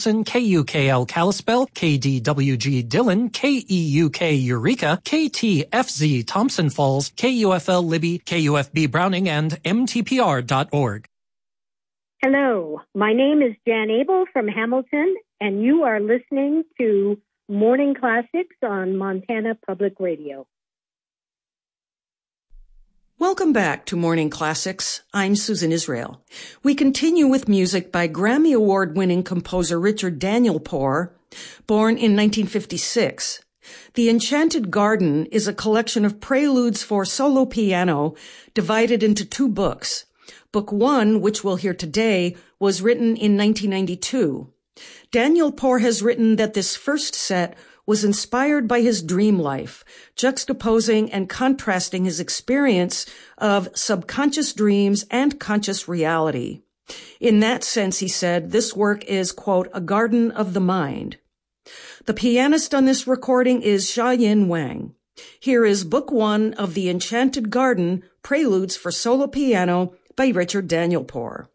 KUKL Kalispell, KDWG Dillon, KEUK Eureka, KTFZ Thompson Falls, KUFL Libby, KUFB Browning, and MTPR.org. Hello, my name is Jan Abel from Hamilton, and you are listening to Morning Classics on Montana Public Radio. Welcome back to Morning Classics. I'm Susan Israel. We continue with music by Grammy Award-winning composer Richard Daniel Poor, born in 1956. The Enchanted Garden is a collection of preludes for solo piano divided into two books. Book 1, which we'll hear today, was written in 1992. Daniel Poor has written that this first set was inspired by his dream life, juxtaposing and contrasting his experience of subconscious dreams and conscious reality. In that sense, he said, this work is, quote, a garden of the mind. The pianist on this recording is Xiaoyin Wang. Here is Book 1 of The Enchanted Garden, Preludes for Solo Piano by Richard Daniel Poor.